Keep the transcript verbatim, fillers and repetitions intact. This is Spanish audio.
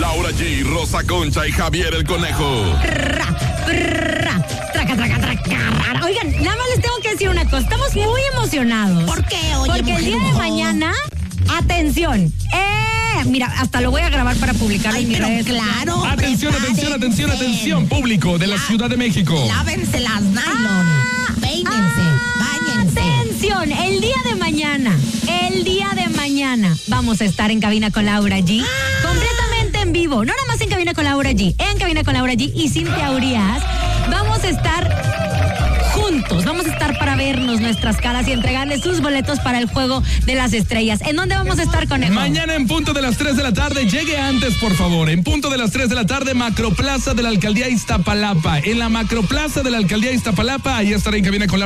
Laura G, Rosa Concha y Javier el Conejo. Tra, tra, traca, traca, traca. Oigan, nada más les tengo que decir una cosa. Estamos muy emocionados. ¿Por qué? Oye, Porque el día de mañana, atención, eh, mira, hasta lo voy a grabar para publicarlo Ay, en mis pero redes. claro. Atención, atención, atención, atención, público de la Ciudad de México. Lávense las nylon. Ah, Peínense, ah, báñense. Atención, el día de mañana, el día de mañana vamos a estar en Cabina con Laura G, Ah. completamente en vivo, no nada más en Cabina con Laura G, en Cabina con Laura G y Cintia Urias. Vamos a estar juntos, vamos a estar para vernos nuestras caras y entregarles sus boletos para el Juego de las Estrellas. ¿En dónde vamos a estar, Conejo? Mañana en punto de las tres de la tarde, llegue antes, por favor. En punto de las tres de la tarde, Macroplaza de la Alcaldía Iztapalapa. En la Macroplaza de la Alcaldía Iztapalapa, ahí estará en Cabina con Laura.